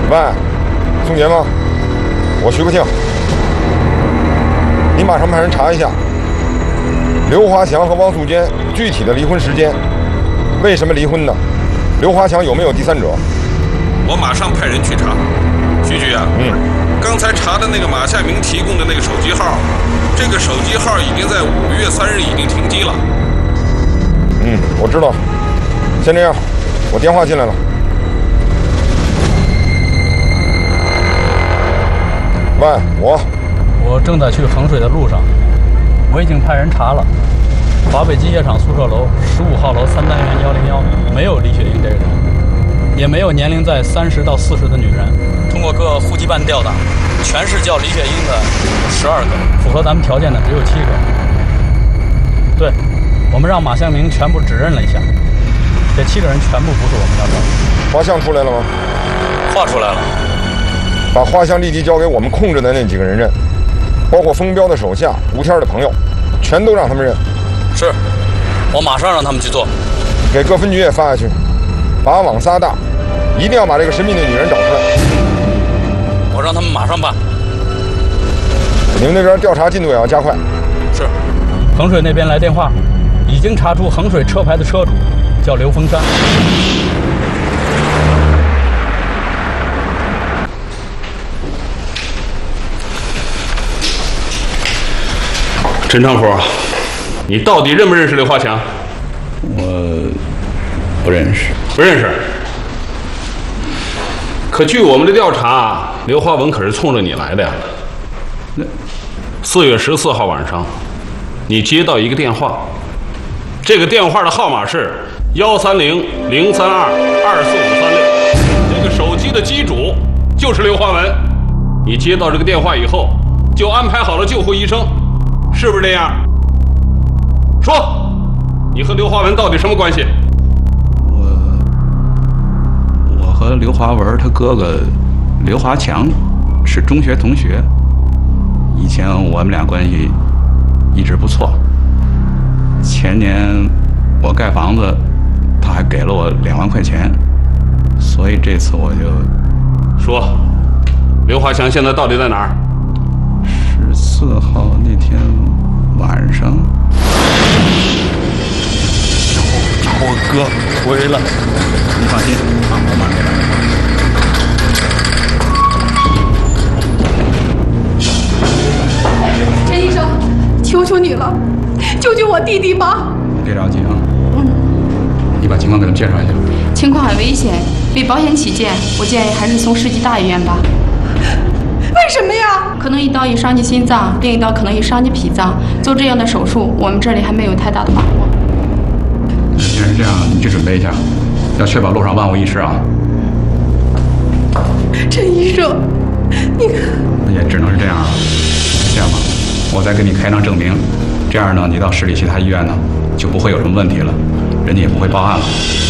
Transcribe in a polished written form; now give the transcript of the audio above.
喂，宋杰吗？我徐国庆，你马上派人查一下刘华强和汪素娟具体的离婚时间，为什么离婚呢？刘华强有没有第三者？ 我马上派人去查。徐局啊，刚才查的那个马夏明提供的那个手机号，这个手机号已经在5月3日已经停机了。 我知道。先这样，我电话进来了。喂， 我正在去衡水的路上，我已经派人查了，华北机械厂宿舍楼15号楼3单元101，没有李雪英这个人，也没有年龄在30到40的女人。通过各户籍办调档，全市叫李雪英的12个，符合咱们条件的只有7个。对，我们让马向明全部指认了一下，这7个人全部不是我们要找的。 画像出来了吗？ 画出来了。 把画像立即交给我们控制的那几个人认，包括封彪的手下、吴天的朋友，全都让他们认。 是，我马上让他们去做。 给各分局也发下去，把网撒大，一定要把这个神秘的女人找出来。 我让他们马上办。 你们那边调查进度也要加快。 是。衡水那边来电话，已经查出衡水车牌的车主叫刘峰山。 陈长福，你到底认不认识刘华强？ 我不认识。 不认识。可据我们的调查，刘华文可是冲着你来的呀。4月14号晚上，你接到一个电话，这个电话的号码是130-032-24536，这个手机的机主就是刘华文。你接到这个电话以后，就安排好了救护医生。是不是这样？说，你和刘华文到底什么关系？ 我和刘华文他哥哥刘华强是中学同学，以前我们俩关系一直不错。前年我盖房子，他还给了我2万块钱，所以这次我就说，刘华强现在到底在哪儿 ？14号那天晚上， 找我哥回来。 你放心啊，我马上给他。 陈医生，求求你了，救救我弟弟吧！ 别着急啊，你把情况给他们介绍一下。 情况很危险，为保险起见，我建议还是送市级大医院吧。为什么呀？可能一刀已伤及心脏，另一刀可能已伤及脾脏。做这样的手术，我们这里还没有太大的把握。 既然是这样，你去准备一下，要确保路上万无一失啊。 陈医生，你看， 也只能是这样了。这样吧，我再给你开张证明，这样呢，你到市里其他医院呢就不会有什么问题了，人家也不会报案了。